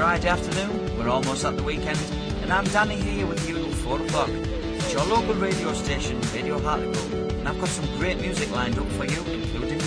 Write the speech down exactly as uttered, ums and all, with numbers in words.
Friday afternoon, we're almost at the weekend, and I'm Danny here with you till four o'clock. It's your local radio station, Radio Hartlepool, and I've got some great music lined up for you, including